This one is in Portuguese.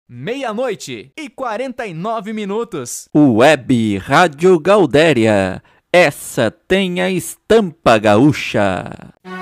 Meia-noite e 49 minutos. Web Rádio Gaudéria, essa tem a estampa gaúcha.